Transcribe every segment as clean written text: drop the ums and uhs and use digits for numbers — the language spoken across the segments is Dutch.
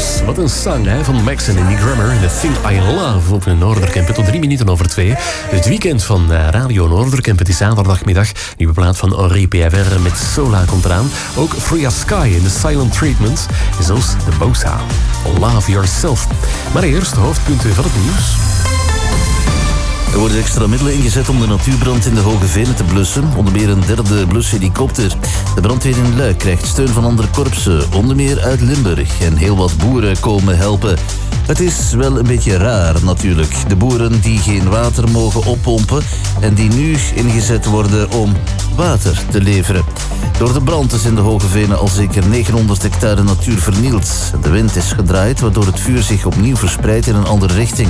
Blues. Wat een song hè, van Max en Indie Drummer. The Thing I Love op Noorderkemp. Tot 3 minuten over 2. Het weekend van Radio Noorderkemp. Het is zaterdagmiddag. Nieuwe plaat van Henri PFR met Sola komt eraan. Ook Freya Sky in The Silent Treatment. En zelfs de Bosa. Love Yourself. Maar eerst hoofdpunten van het nieuws. Er worden extra middelen ingezet om de natuurbrand in de Hoge Venen te blussen. Onder meer een derde blushelikopter. De brandweer in Luik krijgt steun van andere korpsen. Onder meer uit Limburg. En heel wat boeren komen helpen. Het is wel een beetje raar natuurlijk. De boeren die geen water mogen oppompen en die nu ingezet worden om water te leveren. Door de brand is in de Hoge Venen al zeker 900 hectare natuur vernield. De wind is gedraaid waardoor het vuur zich opnieuw verspreidt in een andere richting.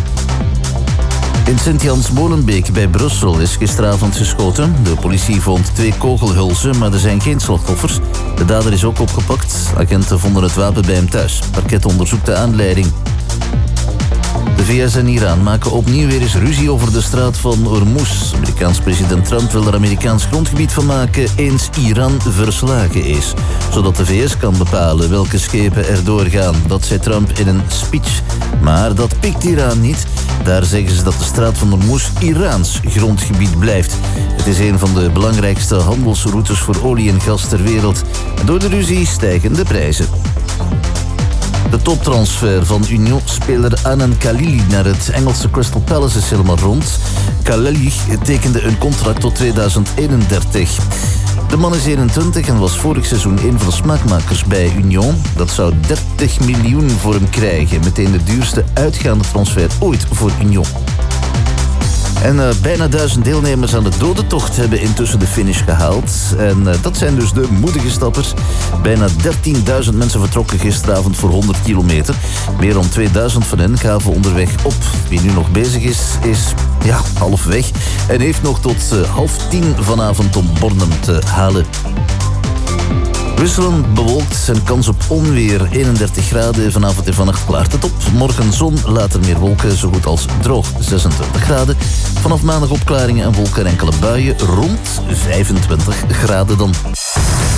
In Sint-Jans-Molenbeek bij Brussel is gisteravond geschoten. De politie vond 2 kogelhulzen, maar er zijn geen slachtoffers. De dader is ook opgepakt. Agenten vonden het wapen bij hem thuis. Parket onderzoekt de aanleiding. De VS en Iran maken opnieuw weer eens ruzie over de straat van Hormuz. Amerikaans president Trump wil er Amerikaans grondgebied van maken eens Iran verslagen is. Zodat de VS kan bepalen welke schepen er doorgaan. Dat zei Trump in een speech. Maar dat pikt Iran niet. Daar zeggen ze dat de straat van Hormuz Iraans grondgebied blijft. Het is een van de belangrijkste handelsroutes voor olie en gas ter wereld. En door de ruzie stijgen de prijzen. De toptransfer van Union-speler Anan Khalili naar het Engelse Crystal Palace is helemaal rond. Khalili tekende een contract tot 2031. De man is 21 en was vorig seizoen een van de smaakmakers bij Union. Dat zou 30 miljoen voor hem krijgen. Meteen de duurste uitgaande transfer ooit voor Union. En bijna 1000 deelnemers aan de dodentocht hebben intussen de finish gehaald. En dat zijn dus de moedige stappers. Bijna 13.000 mensen vertrokken gisteravond voor 100 kilometer. Meer dan 2000 van hen gaven onderweg op. Wie nu nog bezig is halfweg. En heeft nog tot 9:30 vanavond om Bornem te halen. Wisselend bewolkt en kans op onweer, 31 graden. Vanavond en vannacht klaart het op. Morgen zon, later meer wolken, zo goed als droog, 26 graden. Vanaf maandag opklaringen en wolken en enkele buien, rond 25 graden dan.